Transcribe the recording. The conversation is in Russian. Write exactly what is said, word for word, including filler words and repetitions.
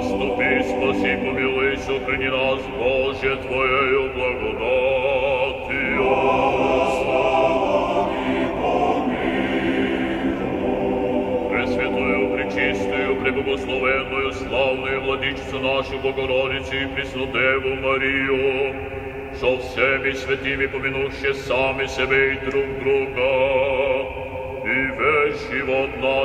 Заступи, спаси, помилуй, сохрани нас, Боже, Твоею благодатью. Благослови, помилуй. Пресвятую, пречистую, преблагословенную, славную владычицу нашу Богородицу и Преснодеву Марию, со всеми святыми помянувши сами себе и друг друга, и весь живот наш